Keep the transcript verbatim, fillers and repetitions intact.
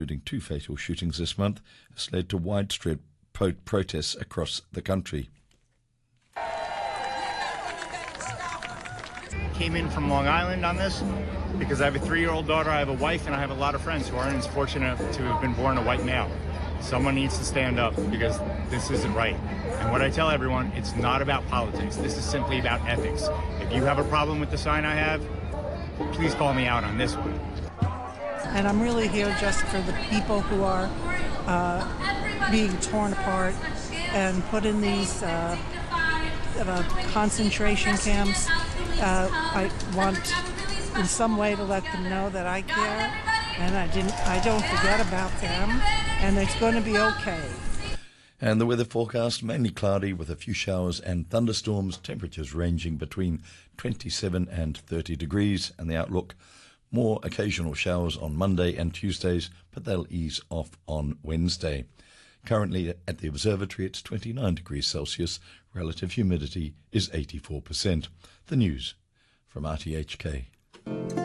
including two fatal shootings this month, has led to widespread po- protests across the country. Came in from Long Island on this because I have a three-year-old daughter, I have a wife, and I have a lot of friends who aren't as fortunate to have been born a white male. Someone needs to stand up because this isn't right. And what I tell everyone, it's not about politics. This is simply about ethics. If you have a problem with the sign I have, please call me out on this one. And I'm really here just for the people who are uh, being torn apart and put in these uh, uh, concentration camps. Uh, I want in some way to let them know that I care and I didn't. I don't forget about them, and it's going to be okay. And the weather forecast, mainly cloudy with a few showers and thunderstorms, temperatures ranging between twenty-seven and thirty degrees, and the outlook, more occasional showers on Monday and Tuesdays, but they'll ease off on Wednesday. Currently at the observatory, it's twenty-nine degrees Celsius. Relative humidity is eighty-four percent. The news from R T H K.